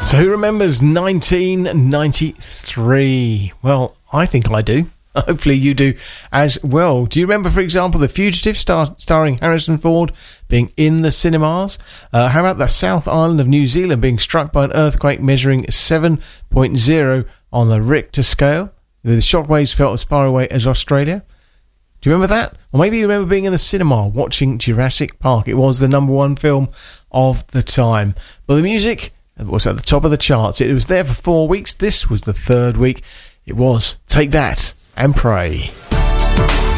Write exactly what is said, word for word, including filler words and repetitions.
So who remembers nineteen ninety-three? Well, I think I do. Hopefully you do as well. Do you remember, for example, The Fugitive star- starring Harrison Ford being in the cinemas? Uh, how about the South Island of New Zealand being struck by an earthquake measuring seven point oh on the Richter scale? The shockwaves felt as far away as Australia. Do you remember that? Or maybe you remember being in the cinema watching Jurassic Park. It was the number one film of the time. But the music was at the top of the charts. It was there for four weeks. This was the third week. It was Take That and Pray.